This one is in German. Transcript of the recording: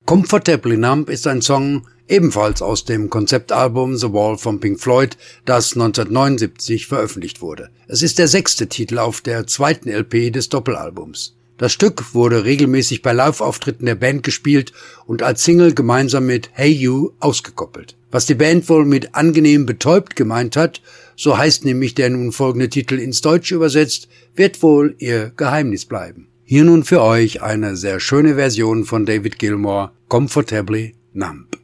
Comfortably Numb ist ein Song, ebenfalls aus dem Konzeptalbum The Wall von Pink Floyd, das 1979 veröffentlicht wurde. Es ist der 6. Titel auf der 2. LP des Doppelalbums. Das Stück wurde regelmäßig bei Live-Auftritten der Band gespielt und als Single gemeinsam mit Hey You ausgekoppelt. Was die Band wohl mit angenehm betäubt gemeint hat, so heißt nämlich der nun folgende Titel ins Deutsche übersetzt, wird wohl ihr Geheimnis bleiben. Hier nun für euch eine sehr schöne Version von David Gilmour, Comfortably Numb.